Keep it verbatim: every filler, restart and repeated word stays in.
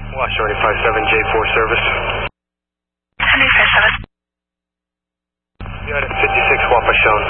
Washington five seven J four service. seventy-five seven. You had a fifty-six Wapashone.